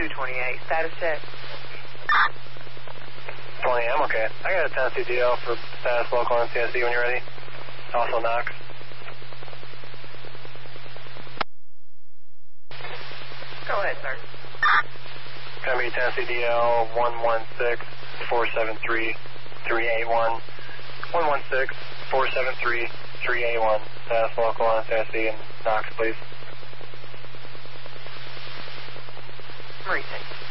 228. Status check. 20, I'm okay. I got a Tennessee DL for status local on CSE when you're ready. Also Knox. Go ahead, sir. Gonna be Tennessee DL 116-473-381. 116-473-381. Status local on Tennessee and Knox, please. Maurice.